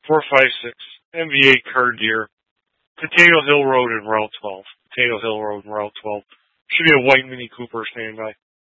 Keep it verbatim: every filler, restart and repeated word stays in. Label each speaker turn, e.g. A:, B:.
A: four five six, M V eight Car Deer, Potato Hill Road and Route twelve. Potato Hill Road and Route twelve. Should be a white Mini Cooper standing by.